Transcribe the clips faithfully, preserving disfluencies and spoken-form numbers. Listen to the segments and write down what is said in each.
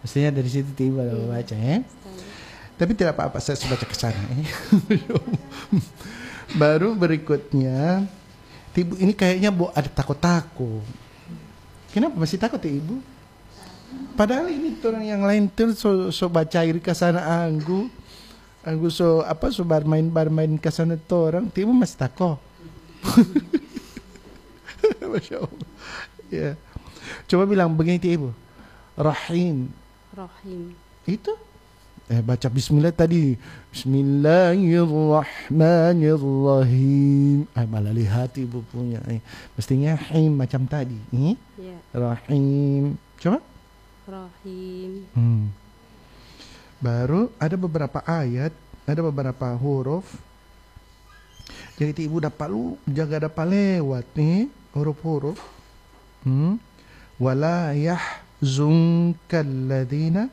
Mestinya dari situ tiba Iya. baca ya. Tapi tidak apa-apa, saya sudah baca ke sana. Ya. Baru berikutnya, ibu ini kayaknya bu ada takut-takut. Kenapa masih takut ya ibu? Padahal ini orang yang lain tuh so, so baca iri ke sana anggu, anggu so apa so barmain barmain ke sana tuh orang, ibu masih takut. Masya Allah. Ya. Coba bilang begini ibu, Rahim. Rahim. Itu eh baca bismillah tadi, Bismillahirrahmanirrahim. Eh malah lihat ibu punya eh, mestinya him macam tadi eh? Ya. Rahim. Coba Rahim. hmm. Baru ada beberapa ayat, ada beberapa huruf, jadi ibu dapat lu jaga dapat lewat nih huruf-huruf. hmm. Wala yahzunkal ladzina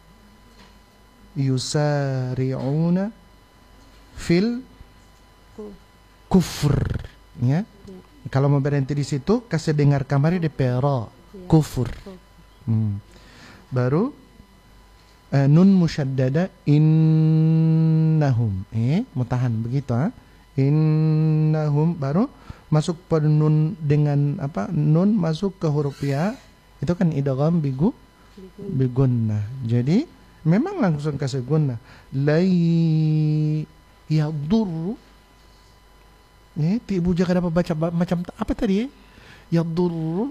yusari'una fil Ku. kufur ya. Ya. Kalau mau berhenti di situ kasih dengar kamari di pero Ya. kufur. Ku. Hmm. Baru uh, nun musyaddada innahum eh mutahan begitu ah. Innahum baru masuk pada nun dengan apa nun masuk ke huruf ya itu kan idgham bigu bigunnah. Jadi memang langsung kasih gunnah. Lai yadur. Eh, ibu jangan dapat baca ba- macam apa tadi? Yadur.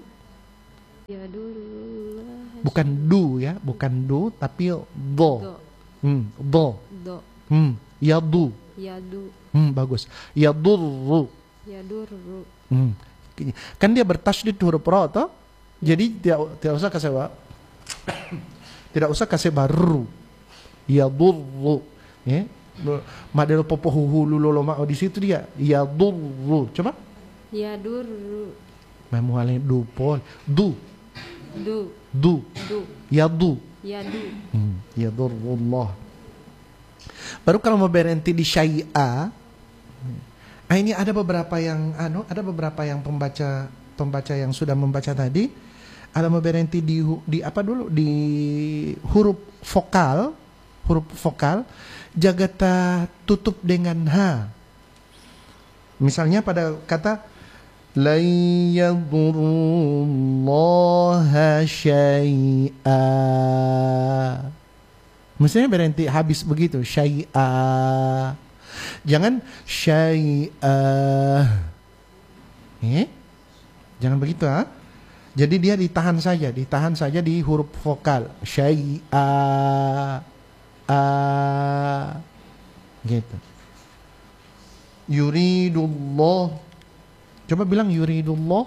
Yadullah. Bukan du ya, bukan du tapi do. Do. Hmm, do. Do. Hmm, yadu. Yadu. Hmm, bagus. Yadurru. Yadurru. Hmm. Kan dia bertasydid huruf ra toh? Jadi tidak tidak usah kasih wa. Tidak usah kasih baru. Yadurru. Ya. Madel popo hulu lolo ma di situ dia. Yadurru. Coba. Yadurru. Memualnya du pol. Du. Du. Du. Du. Yadu. Yadu. Hmm. Yadurrullah. Baru kalau mau berhenti di syai'a. Ah, ini ada beberapa yang anu, ada beberapa yang pembaca pembaca yang sudah membaca tadi. Ada mau berhenti di di apa dulu di huruf vokal, huruf vokal jaga ta tutup dengan ha. Misalnya pada kata la yadurrullaha syai'a. Mestinya berhenti habis begitu syai'a. Jangan syai'a. Eh? Jangan begitu ah. Jadi dia ditahan saja, ditahan saja di huruf vokal. Syai'a. A. Gitu. Yuridullah. Coba bilang yuridullah.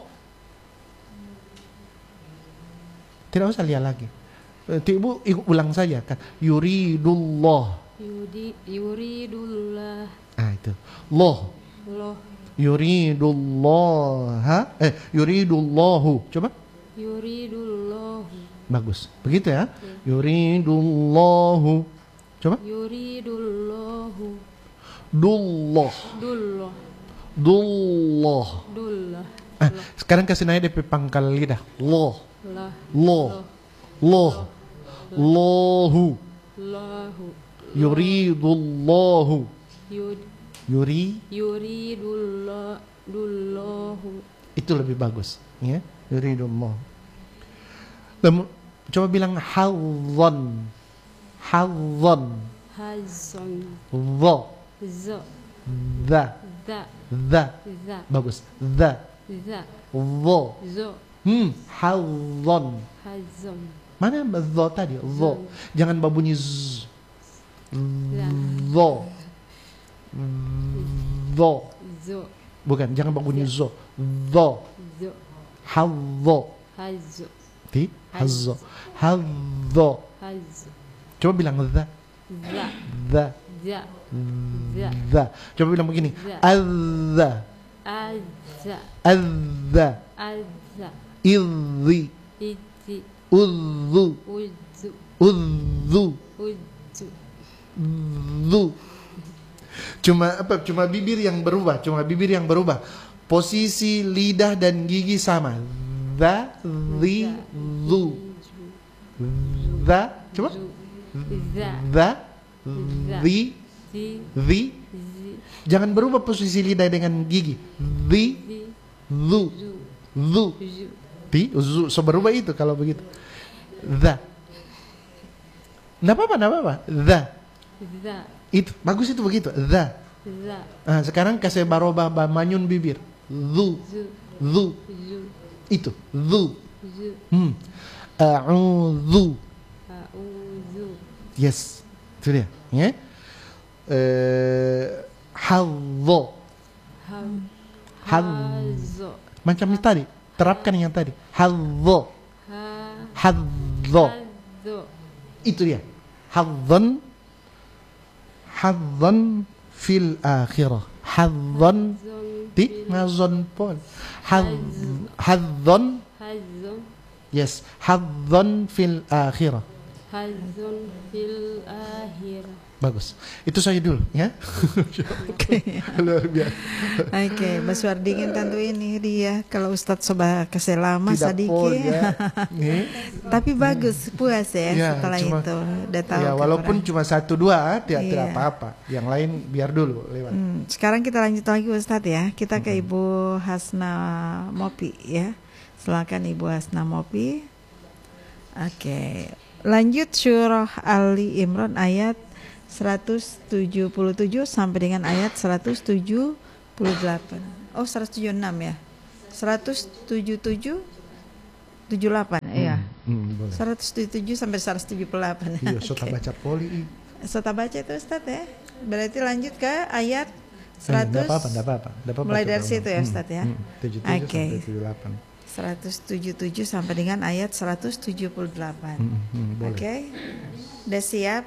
Tidak usah lihat lagi. Ibu ikut ulang saja kan. Yuridullah. Yudi. Yuridullah. Ah itu. Loh. Loh. Yuridullah. Eh, yuridullahu. Coba. Yuridullahu. Bagus. Begitu ya. Yuridullahu. Coba. Yuridullahu. Dullah. Dullah. Dullah. Dullah. Ah, sekarang kasih naik D P pangkal lidah. Loh. Lah. Loh. Loh. Lahu. Lahu. Yuridullahu. Yud. Yuri. Yuridullah. Dullahu. Itu lebih bagus. Ya. Yuridullah. Lemu, coba bilang hadzan. Hadzan. Hazon. Dha. Zo. Dha. Za. Dha. Za. Bagus. Dha. Za. Dha. Zo. Hmm. Hadzan. Hazon. Mana dha tadi? Dha. Jangan babunyi z. Dha. Dha. Zo. Bukan, jangan babunyi zo. Dha. Zo. Hadza. Hazo. Ti. Hazza. Hadza. Hazo. Coba bilang dha. Za. Dha. Za. Za. Dha. Coba bilang begini. Dha. Adza. Azza. Adza. Azza. Idzi. Iti. Udzu. Uzu. Udzu. Uzu. Dzu. Cuma apa? Cuma bibir yang berubah. Cuma bibir yang berubah. Posisi lidah dan gigi sama. Dza. Zi. Zu. Dza. Coba. zu, za, The, Za. the, zi, the. zi, Jangan berubah posisi lidah dengan gigi. The, zi, the, zu, the. zu, Di, zu. So berubah itu kalau begitu. The. Nggak apa-apa, nggak apa-apa. The. za, Itu bagus itu begitu. The. za, Nah, sekarang kasih barobah ba manyun bibir. The, zu, the. zu, Itu. The. zu, Hmm. A'udzu. a'udzu, Yes. Itu dia. Ya. Eh, hadzo. ham, Hadzo. hazo, Macam ini tadi. Terapkan yang tadi. Hadzo. ha, Hadzo. hazo, Itu dia. Hadzan. Hadzan fil akhirah. Hadzan. zon, Di ngazon pun. Hadzan. hazon, Yes. Hadzan fil akhirah. hazon fil akhirah. Bagus. Itu saja dulu ya. Oke. Luar biasa. Oke, Mas Wardingin tentu ini dia kalau Ustadz coba kasih lama Tidak sedikit. pol ya. Nih. Tapi bagus, puas ya, Ya, setelah cuma- itu. Udah tahu Ya walaupun kekurangan. cuma satu dua tidak tidak Iya. apa-apa. Yang lain biar dulu lewat. Hmm, sekarang kita lanjut lagi Ustadz ya. Kita ke Ibu Hasna Mopi ya. Silakan Ibu Hasna Mopi. Oke. Lanjut surah Ali Imran ayat seratus tujuh puluh tujuh sampai dengan ayat seratus tujuh puluh delapan. Oh, seratus tujuh puluh enam ya. seratus tujuh puluh tujuh tujuh puluh delapan ya. Hmm, boleh. seratus tujuh puluh tujuh sampai seratus tujuh puluh delapan. Iya, suka Oke. baca poli. Serta baca itu Ustadz ya. Berarti lanjut ke ayat Enggak seratus apa-apa, enggak apa-apa. Enggak apa-apa. mulai coba dari situ ya ulang. Ustadz ya. Hmm, hmm. tujuh puluh tujuh Oke. sampai tujuh puluh delapan. seratus tujuh puluh tujuh sampai dengan ayat seratus tujuh puluh delapan. Hmm, hmm, boleh. Oke. Udah siap?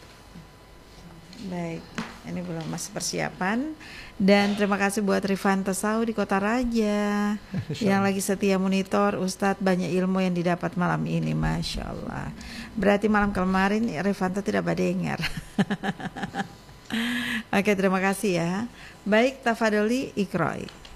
Baik. Ini belum masih persiapan. Dan terima kasih buat Rifan Tesau di Kota Raja yang lagi setia monitor. Ustadz, banyak ilmu yang didapat malam ini, Masya Allah. Berarti malam kemarin Rifanto tidak badengar. Oke, terima kasih ya. Baik, tafadholi ikroi.